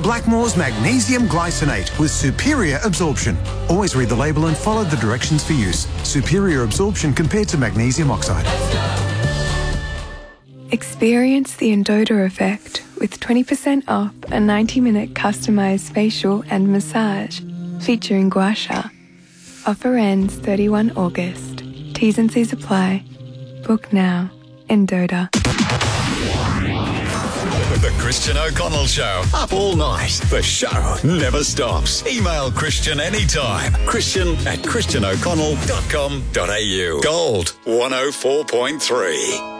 Blackmore's Magnesium Glycinate with superior absorption. Always read the label and follow the directions for use. Superior absorption compared to magnesium oxide. Experience the Endota effect with 20% off a 90-minute customised facial and massage featuring gua sha. Offer ends 31 August. T's and C's apply. Book now. Endota. The Christian O'Connell Show. Up all night. The show never stops. Email Christian anytime. Christian@christianoconnell.com.au. Gold 104.3.